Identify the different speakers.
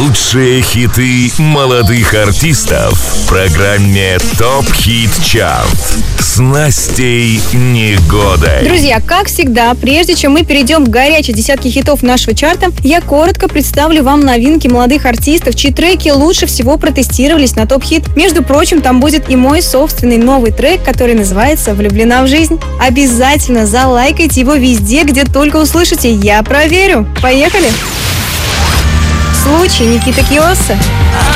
Speaker 1: Лучшие хиты молодых артистов в программе ТОП Хит Чарт с Настей Негодой.
Speaker 2: Друзья, как всегда, прежде чем мы перейдем к горячей десятке хитов нашего чарта, я коротко представлю вам новинки молодых артистов, чьи треки лучше всего протестировались на ТОП Хит. Между прочим, там будет и мой собственный новый трек, который называется «Влюблена в жизнь». Обязательно залайкайте его везде, где только услышите. Я проверю. Поехали! Случай Никита Киосса.